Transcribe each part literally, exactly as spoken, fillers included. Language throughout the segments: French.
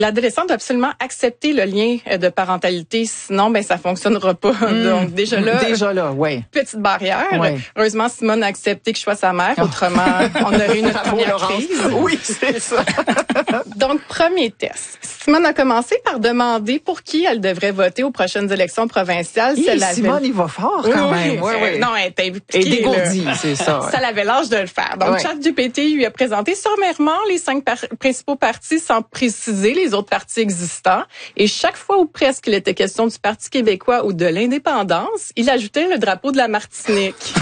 L'adolescent doit absolument accepter le lien de parentalité, sinon ben ça fonctionnera pas. Mmh. Donc déjà là, déjà là, ouais. Petite barrière. Ouais. Heureusement, Simone a accepté que je sois sa mère. Autrement, on aurait eu notre première crise. Oui, c'est ça. Donc premier test. Simone a commencé par demander pour qui elle devrait voter aux prochaines élections provinciales. Hi, Simone, avait... il va fort quand oui, même. Oui, oui, oui. Non, elle était impliquée. Et dégourdie, c'est ça. Ouais. Ça avait l'âge de le faire. Donc, ouais. ChatGPT lui a présenté sommairement les cinq par- principaux partis sans préciser les autres partis existants. Et chaque fois ou presque il était question du Parti québécois ou de l'indépendance, il ajoutait le drapeau de la Martinique.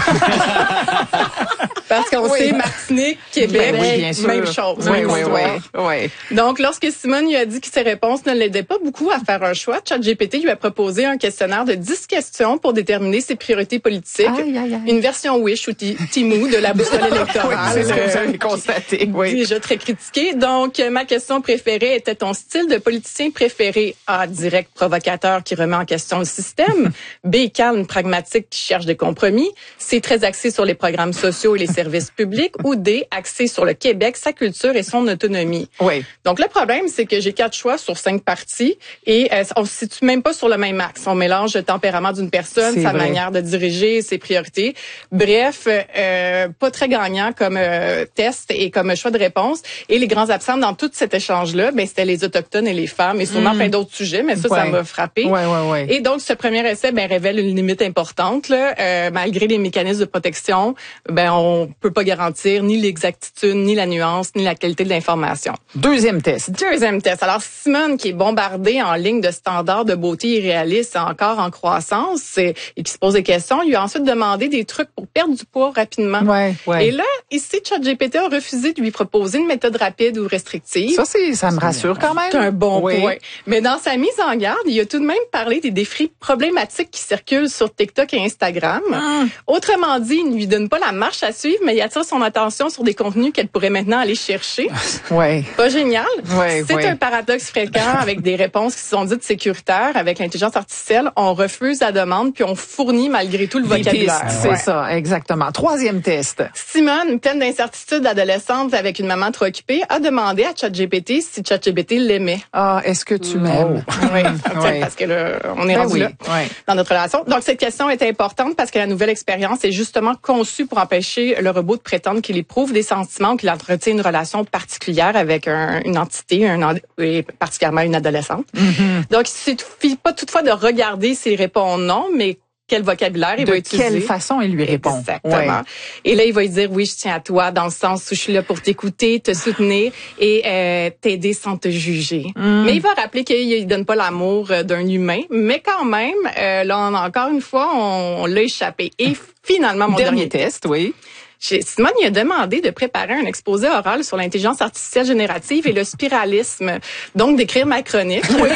Parce qu'on oui. sait Martinique, Québec, oui, bien sûr. Même chose. Oui, même oui, oui, oui. Donc, lorsque Simone lui a dit que ses réponses ne l'aidaient pas beaucoup à faire un choix, ChatGPT lui a proposé un questionnaire de dix questions pour déterminer ses priorités politiques. Aïe, aïe, aïe. Une version Wish ou Timou de la boussole électorale. Oui, c'est ce que vous avez constaté. Oui. Déjà très critiqué. Donc, ma question préférée était ton style de politicien préféré. A, direct, provocateur qui remet en question le système. B, calme, pragmatique qui cherche des compromis. C, très axé sur les programmes sociaux et les services publics. Ou D, axé sur le Québec, sa culture et son autonomie. Oui. Donc, le problème, c'est que j'ai quatre choix sur cinq partis et euh, on se situe même pas sur le même axe. On mélange le tempérament d'une personne, c'est sa vrai. manière de diriger, ses priorités. Bref, euh, pas très gagnant comme euh, test et comme choix de réponse. Et les grands absents dans tout cet échange-là, ben c'était les Autochtones et les femmes et sûrement mmh. plein d'autres sujets, mais ça, ouais. ça m'a frappé. Ouais, ouais, ouais. Et donc, ce premier essai ben, révèle une limite importante. Là. Euh, malgré les mécanismes de protection, ben on peut pas garantir ni l'exactitude, ni la nuance, ni la qualité de l'information. Deuxième test. Deuxième test. Alors, Simone, qui est bombardée en ligne de standards de beauté irréalistes, encore en croissance, et, et qui se pose des questions, lui a ensuite demandé des trucs pour perdre du poids rapidement. Ouais, ouais. Et là, ici, ChatGPT a refusé de lui proposer une méthode rapide ou restrictive. Ça, c'est, ça me rassure quand même. C'est un bon oui. point. Mais dans sa mise en garde, il a tout de même parlé des défis problématiques qui circulent sur TikTok et Instagram. Hum. Autrement dit, il ne lui donne pas la marche à suivre, mais il attire son attention sur des contenus qu'elle pourrait maintenant aller chercher. Ouais. Pas génial. Ouais, c'est ouais. un paradoxe fréquent avec des réponses qui sont dites sécuritaires. Avec l'intelligence artificielle, on refuse la demande puis on fournit malgré tout le des vocabulaire. Pistes, c'est ouais. ça, exactement. Troisième test. Simone, pleine d'incertitudes adolescentes avec une maman trop occupée, a demandé à ChatGPT si ChatGPT l'aimait. Ah, est-ce que tu m'aimes? Oh. Oui, oui, parce que là, on est ben rendu oui, là oui. dans notre relation. Donc, cette question est importante parce que la nouvelle expérience est justement conçue pour empêcher le robot de prétendre qu'il éprouve des sentiments ou qu'il entretient une relation particulière avec un, une entité, un, et particulièrement une adolescente. Mm-hmm. Donc, il suffit pas toutefois de regarder s'il répond non, mais quel vocabulaire il de va utiliser. De quelle façon il lui répond. Exactement. Ouais. Et là, il va lui dire, oui, je tiens à toi, dans le sens où je suis là pour t'écouter, te soutenir et euh, t'aider sans te juger. Mm. Mais il va rappeler qu'il donne pas l'amour d'un humain, mais quand même, euh, là, on, encore une fois, on, on l'a échappé. Et finalement, mon dernier, dernier test, oui. Simone il a demandé de préparer un exposé oral sur l'intelligence artificielle générative et le spiralisme, donc d'écrire ma chronique. Oui.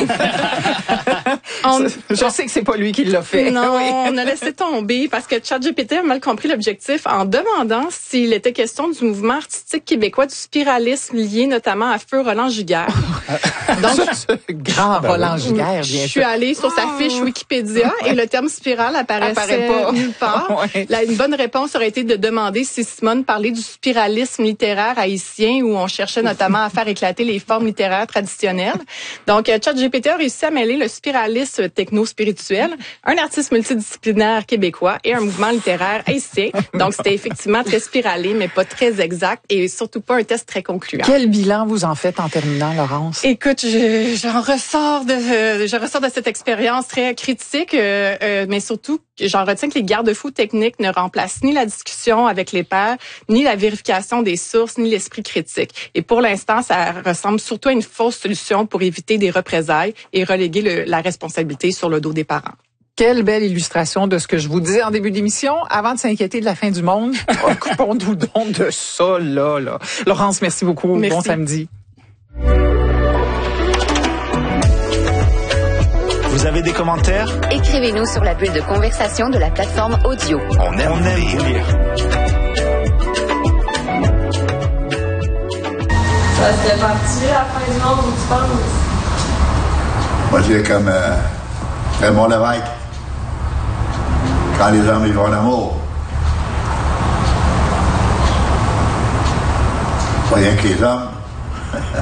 on, je sais que c'est pas lui qui l'a fait. Non, oui. on a laissé tomber parce que ChatGPT a mal compris l'objectif en demandant s'il était question du mouvement artistique québécois du spiralisme lié notamment à Feu Roland Giguère. Donc, grand ben Roland Giguère, bien sûr. Je suis allée sur sa fiche Wikipédia et le terme spirale apparaissait Apparaît pas. nulle part. Ouais. Là, une bonne réponse aurait été de demander si Simone parlait du spiralisme littéraire haïtien où on cherchait notamment à faire éclater les formes littéraires traditionnelles. Donc, ChatGPT a réussi à mêler le spiralisme techno-spirituel, un artiste multidisciplinaire québécois et un mouvement littéraire haïtien. Donc, c'était effectivement très spiralé, mais pas très exact et surtout pas un test très concluant. Quel bilan vous en faites en terminant, Laurence? Écoute, je, j'en ressors de, euh, je ressors de cette expérience très critique, euh, euh, mais surtout, j'en retiens que les garde-fous techniques ne remplacent ni la discussion avec les pairs, ni la vérification des sources, ni l'esprit critique. Et pour l'instant, ça ressemble surtout à une fausse solution pour éviter des représailles et reléguer le, la responsabilité sur le dos des parents. Quelle belle illustration de ce que je vous disais en début d'émission. Avant de s'inquiéter de la fin du monde, occupons-nous donc de ça, là, là. Laurence, merci beaucoup. Merci. Bon samedi. Vous avez des commentaires? Écrivez-nous sur la bulle de conversation de la plateforme audio. On aime, On aime vous lire. Ça serait parti la fin du monde, où tu penses? Moi, je dirais comme euh, Raymond Lévesque. Quand les hommes ils vont en amour. Pas rien que les hommes.